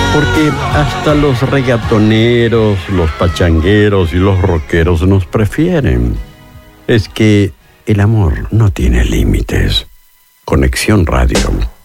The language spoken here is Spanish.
Porque hasta los reggaetoneros, los pachangueros y los rockeros nos prefieren. Es que el amor no tiene límites. Conexión Radio.